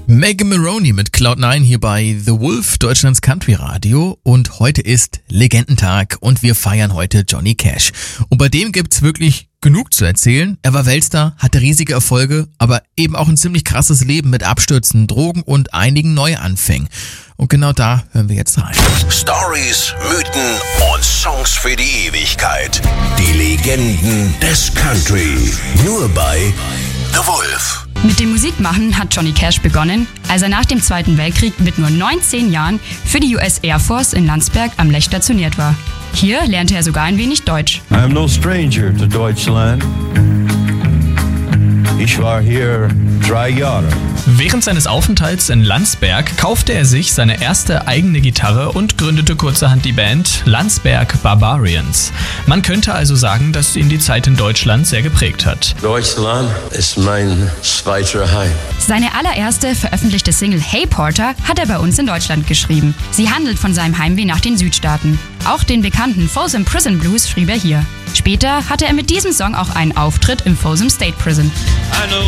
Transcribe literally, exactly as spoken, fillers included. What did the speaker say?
Megan Maroney mit Cloud nine hier bei The Wolf, Deutschlands Country Radio, und heute ist Legendentag und wir feiern heute Johnny Cash. Und bei dem gibt's wirklich genug zu erzählen. Er war Weltstar, hatte riesige Erfolge, aber eben auch ein ziemlich krasses Leben mit Abstürzen, Drogen und einigen Neuanfängen. Und genau da hören wir jetzt rein. Stories, Mythen und Songs für die Ewigkeit. Die Legenden des Country. Nur bei The Wolf. Mit dem Musikmachen hat Johnny Cash begonnen, als er nach dem Zweiten Weltkrieg mit nur neunzehn Jahren für die U S Air Force in Landsberg am Lech stationiert war. Hier lernte er sogar ein wenig Deutsch. I am no stranger to Deutschland. Ich war hier drei Jahre. Während seines Aufenthalts in Landsberg kaufte er sich seine erste eigene Gitarre und gründete kurzerhand die Band Landsberg Barbarians. Man könnte also sagen, dass ihn die Zeit in Deutschland sehr geprägt hat. Deutschland ist mein zweiter Heim. Seine allererste veröffentlichte Single Hey Porter hat er bei uns in Deutschland geschrieben. Sie handelt von seinem Heimweh nach den Südstaaten. Auch den bekannten Folsom Prison Blues schrieb er hier. Später hatte er mit diesem Song auch einen Auftritt im Folsom State Prison. I know